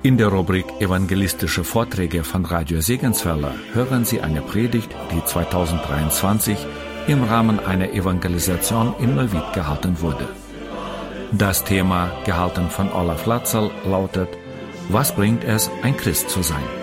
In der Rubrik Evangelistische Vorträge von Radio Segenswelle hören Sie eine Predigt, die 2023 im Rahmen einer Evangelisation in Neuwied gehalten wurde. Das Thema, gehalten von Olaf Latzel, lautet: Was bringt es, ein Christ zu sein?